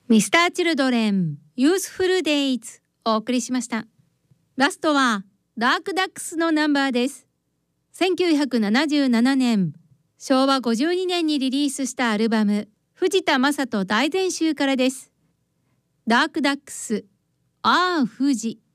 ミスターチルドレンユースフルデイズお送りしました。ラストはダークダックスのナンバーです。1977年昭和52年にリリースしたアルバム藤田正人大全集からです。ダークダックス、ああ富士。